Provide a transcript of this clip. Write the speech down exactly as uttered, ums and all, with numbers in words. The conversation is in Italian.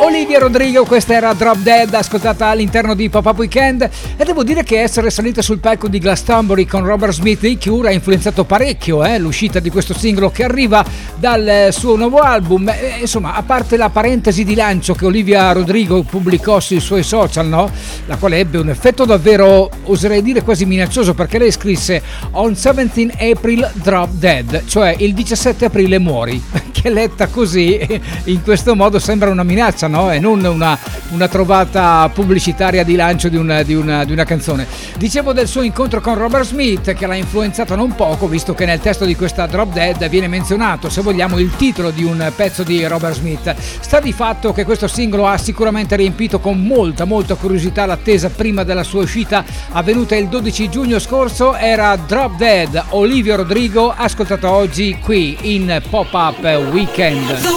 Olivia Rodrigo, questa era Drop Dead, ascoltata all'interno di Pop-Up Weekend, e devo dire che essere salita sul palco di Glastonbury con Robert Smith dei Cure ha influenzato parecchio eh, l'uscita di questo singolo che arriva dal suo nuovo album. E, insomma, a parte la parentesi di lancio che Olivia Rodrigo pubblicò sui suoi social, no? La quale ebbe un effetto davvero, oserei dire quasi minaccioso, perché lei scrisse On diciassette April Drop Dead, cioè il diciassette aprile muori, che letta così in questo modo sembra una minaccia, no? E non una, una trovata pubblicitaria di lancio di una, di, una, di una canzone. Dicevo del suo incontro con Robert Smith, che l'ha influenzato non poco, visto che nel testo di questa Drop Dead viene menzionato, se vogliamo, il titolo di un pezzo di Robert Smith. Sta di fatto che questo singolo ha sicuramente riempito con molta molta curiosità l'attesa prima della sua uscita avvenuta il dodici giugno scorso. Era Drop Dead, Olivia Rodrigo, ascoltato oggi qui in Pop-Up Weekend.